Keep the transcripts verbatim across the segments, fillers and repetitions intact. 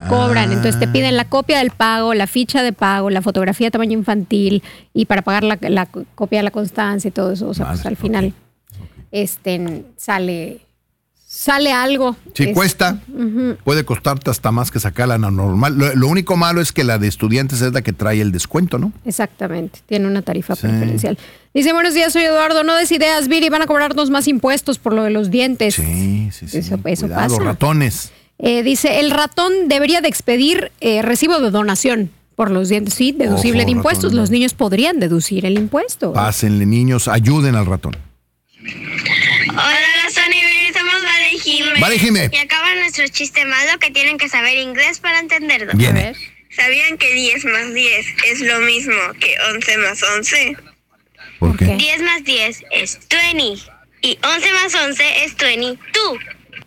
cobran. Ah. Entonces te piden la copia del pago, la ficha de pago, la fotografía de tamaño infantil y para pagar la, la copia de la constancia y todo eso. O sea, Madre, pues al final okay. Okay. este, sale, sale algo. Si es, cuesta, uh-huh. puede costarte hasta más que sacar la normal. Lo, lo único malo es que la de estudiantes es la que trae el descuento, ¿no? Exactamente, tiene una tarifa sí. preferencial. Dice, buenos días, soy Eduardo, no des ideas, Viri, van a cobrarnos más impuestos por lo de los dientes. Sí, sí, sí. Eso, eso Cuidado, pasa. ratones. Eh, dice, el ratón debería de expedir eh, recibo de donación por los dientes. Sí, deducible Ojo, de impuestos. ratón. Los niños podrían deducir el impuesto. Pásenle, niños, ayuden al ratón. Hola, Gastón y Viri, somos Vale y Jime. Vale, Jime. Y acaba nuestro chiste malo que tienen que saber inglés para entenderlo. Bien. A ver. ¿Sabían que diez más diez es lo mismo que once más once? ¿Por qué? diez más diez es veinte y once más once es veintidós.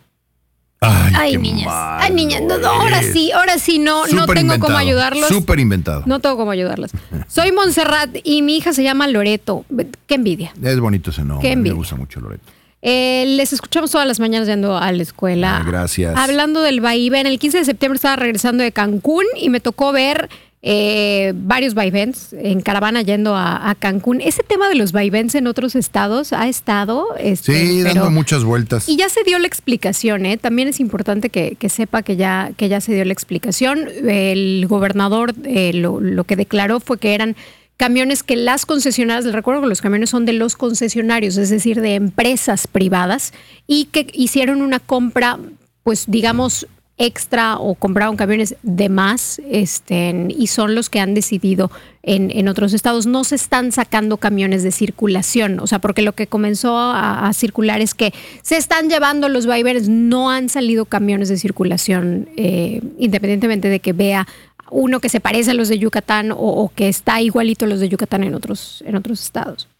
Ay, Ay, qué niñas. malo Ay, niñas. No, no, ahora es. sí, ahora sí, no, no Súper tengo cómo inventado, ayudarlos. Súper inventado. No tengo cómo ayudarlas. Soy Montserrat y mi hija se llama Loreto. Qué envidia. Es bonito ese nombre. Qué Me envidia. gusta mucho Loreto. Eh, les escuchamos todas las mañanas yendo a la escuela. Ah, gracias. Hablando del vaivén, el quince de septiembre estaba regresando de Cancún y me tocó ver eh, varios vaivens en caravana yendo a, a Cancún. Ese tema de los vaivens en otros estados ha estado... Este, Sí, pero, dando muchas vueltas. y ya se dio la explicación, ¿eh? También es importante que, que sepa que ya, que ya se dio la explicación. El gobernador eh, lo, lo que declaró fue que eran camiones que las concesionarias, les recuerdo que los camiones son de los concesionarios, es decir, de empresas privadas, y que hicieron una compra, pues digamos, extra o compraron camiones de más, este, y son los que han decidido en, en otros estados. No se están sacando camiones de circulación, o sea, porque lo que comenzó a, a circular es que se están llevando los vaivenes, no han salido camiones de circulación, eh, independientemente de que vea uno que se parece a los de Yucatán o, o que está igualito a los de Yucatán en otros, en otros estados.